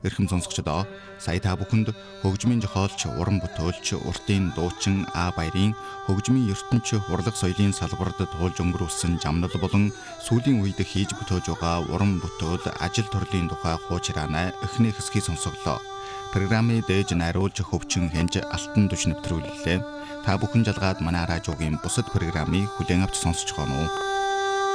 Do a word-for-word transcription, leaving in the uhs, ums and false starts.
Эрхэм сонсогчдоо сая та бүхэнд хөгжмийн зохиолч, уран бүтээлч, уртын дуучин А Баярын хөгжмийн ертөнц урлаг соёлын салбарт туулж өнгөрүүлсэн замнал болон сүүлийн үед хийж бүтээж байгаа уран бүтээл, ажил төрлийн тухай хуучраанаа эхний хэсгийг сонсголоо. Программыг дээж найруулж хөгжин хянж алтан түш нэвтрүүллээ. Та бүхэн жалгаад манай радиогийн бусад программыг хүлээн авч сонсож гонов уу?